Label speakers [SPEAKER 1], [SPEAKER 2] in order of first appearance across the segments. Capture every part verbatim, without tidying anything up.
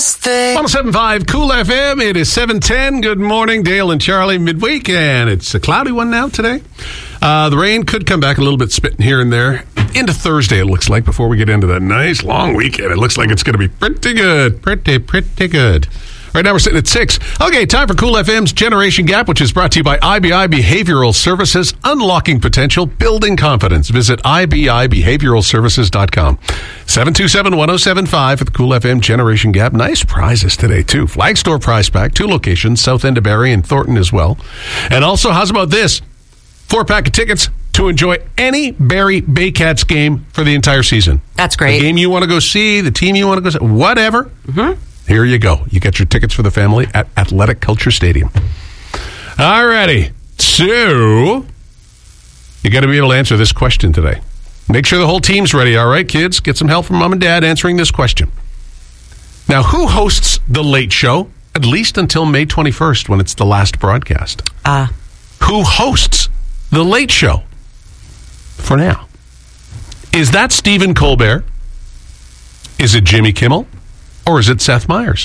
[SPEAKER 1] thing.
[SPEAKER 2] one oh seven point five Cool F M. It is seven ten. Good morning, Dale and Charlie, midweek, and it's a cloudy one now today. Uh, the rain could come back a little bit, spitting here and there. Into Thursday, it looks like, before we get into that nice long weekend. It looks like it's going to be pretty good. Pretty, pretty good. Right now we're sitting at six. Okay, time for Cool F M's Generation Gap, which is brought to you by I B I Behavioral Services, unlocking potential, building confidence. Visit I B I behavioral services dot com. seven two seven, one oh seven five for the Cool F M Generation Gap. Nice prizes today, too. Flag Store prize pack, two locations, South End of Barrie and Thornton as well. And also, how's about this? Four pack of tickets to enjoy any Barrie Baycats game for the entire season.
[SPEAKER 3] That's great.
[SPEAKER 2] The game you want to go see, the team you want to go see, whatever.
[SPEAKER 3] Mm-hmm.
[SPEAKER 2] Here you go. You get your tickets for the family at Athletic Culture Stadium. All righty. So, you got to be able to answer this question today. Make sure the whole team's ready, all right, kids? Get some help from mom and dad answering this question. Now, who hosts The Late Show, at least until May twenty-first, when it's the last broadcast?
[SPEAKER 3] Uh,
[SPEAKER 2] who hosts The Late Show for now? Is that Stephen Colbert? Is it Jimmy Kimmel? Or is it Seth Meyers?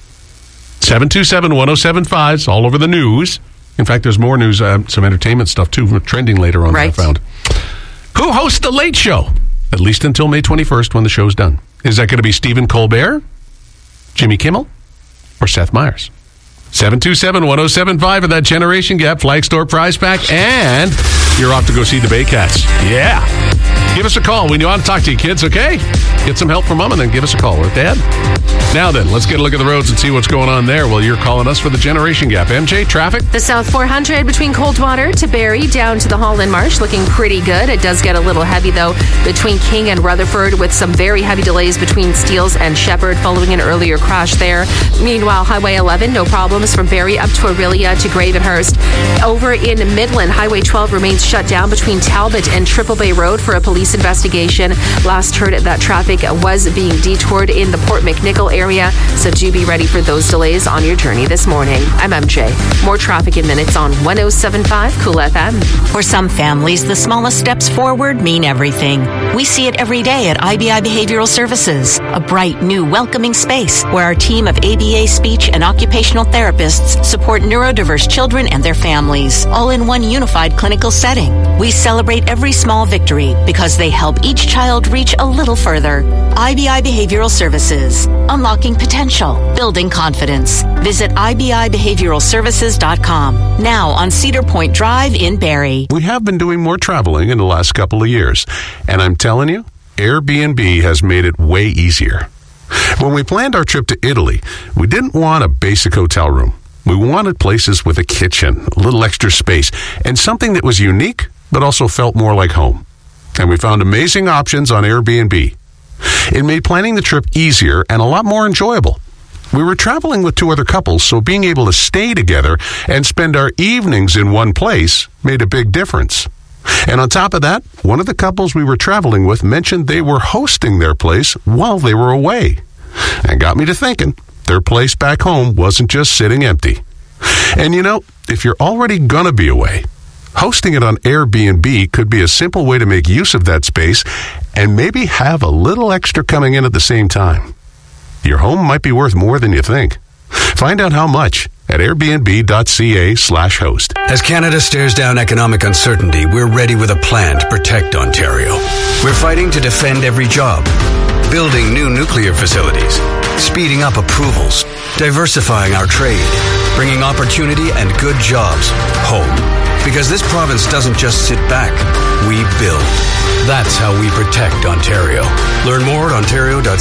[SPEAKER 2] seven two seven, one oh seven five is all over the news. In fact, there's more news, uh, some entertainment stuff, too, trending later on
[SPEAKER 3] right.
[SPEAKER 2] that I found. Who hosts The Late Show? At least until May twenty-first, when the show's done. Is that going to be Stephen Colbert, Jimmy Kimmel, or Seth Meyers? seven two seven, one oh seven five for that Generation Gap Flag Store prize pack, and you're off to go see the Baycats. Yeah. Give us a call when you want to talk to your kids, okay? Get some help from mom and then give us a call, or dad. Now then, let's get a look at the roads and see what's going on there while you're calling us for the Generation Gap. M J, traffic?
[SPEAKER 3] The South four hundred between Coldwater to Barrie down to the Holland Marsh looking pretty good. It does get a little heavy, though, between King and Rutherford, with some very heavy delays between Steeles and Shepherd following an earlier crash there. Meanwhile, Highway eleven, no problems from Barrie up to Aurelia to Gravenhurst. Over in Midland, Highway twelve remains shut down between Talbot and Triple Bay Road for a police investigation. Last heard that traffic was being detoured in the Port McNichol area, so do be ready for those delays on your journey this morning. I'm M J. More traffic in minutes on one oh seven point five Cool F M.
[SPEAKER 4] For some families, the smallest steps forward mean everything. We see it every day at I B I Behavioral Services, a bright, new, welcoming space where our team of A B A speech and occupational therapists support neurodiverse children and their families, all in one unified clinical setting. We celebrate every small victory because they help each child reach a little further. I B I Behavioral Services, unlocking potential, building confidence. Visit I B I behavioral services dot com. Now on Cedar Point Drive in Barrie.
[SPEAKER 2] We have been doing more traveling in the last couple of years, and I'm telling you, Airbnb has made it way easier. When we planned our trip to Italy, we didn't want a basic hotel room. We wanted places with a kitchen, a little extra space, and something that was unique, but also felt more like home. And we found amazing options on Airbnb. It made planning the trip easier and a lot more enjoyable. We were traveling with two other couples, so being able to stay together and spend our evenings in one place made a big difference. And on top of that, one of the couples we were traveling with mentioned they were hosting their place while they were away. And got me to thinking, their place back home wasn't just sitting empty. And you know, if you're already gonna be away, hosting it on Airbnb could be a simple way to make use of that space and maybe have a little extra coming in at the same time. Your home might be worth more than you think. Find out how much at airbnb.ca slash host.
[SPEAKER 5] As Canada stares down economic uncertainty, we're ready with a plan to protect Ontario. We're fighting to defend every job, building new nuclear facilities, speeding up approvals, diversifying our trade, bringing opportunity and good jobs home. Because this province doesn't just sit back, we build. That's how we protect Ontario. Learn more at ontario dot